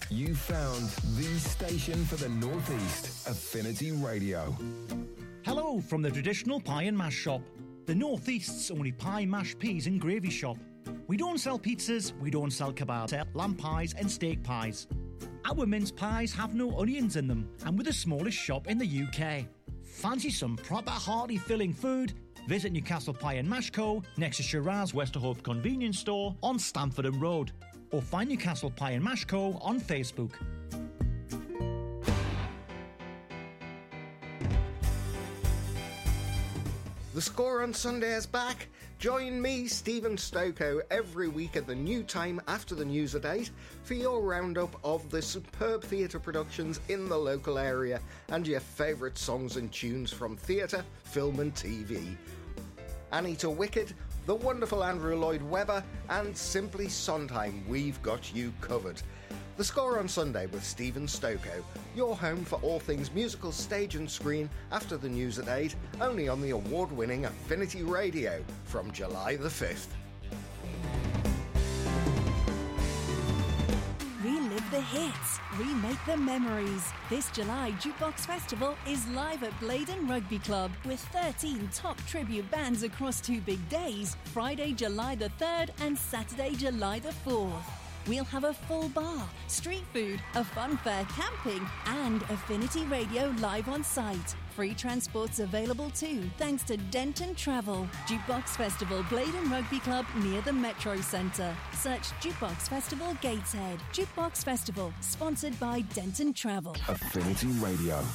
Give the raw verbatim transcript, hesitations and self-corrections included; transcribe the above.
You found the station for the Northeast, Affinity Radio. Hello from the traditional pie and mash shop. The Northeast's only pie, mash, peas and gravy shop. We don't sell pizzas, we don't sell kebabs, lamb pies and steak pies. Our mince pies have no onions in them, and we're the smallest shop in the U K. Fancy some proper hearty filling food? Visit Newcastle Pie and Mash Co. next to Shiraz Westerhope Convenience Store on Stamfordham Road, or find Newcastle Pie and Mash Co. on Facebook. The Score on Sunday is back. Join me, Stephen Stoko, every week at the new time after the news at eight for your roundup of the superb theatre productions in the local area and your favourite songs and tunes from theatre, film and T V. Anita Wicked, the wonderful Andrew Lloyd Webber and Simply Sondheim, we've got you covered. The Score on Sunday with Stephen Stoko, your home for all things musical, stage and screen after the news at eight, only on the award-winning Affinity Radio from July the fifth. Relive the hits, remake the memories. This July, Jukebox Festival is live at Blaydon Rugby Club with thirteen top tribute bands across two big days, Friday, July the third and Saturday, July the fourth. We'll have a full bar, street food, a fun fair, camping and Affinity Radio live on site. Free transport's available too, thanks to Denton Travel. Jukebox Festival, Blaydon Rugby Club near the Metro Centre. Search Jukebox Festival Gateshead. Jukebox Festival, sponsored by Denton Travel. Affinity Radio.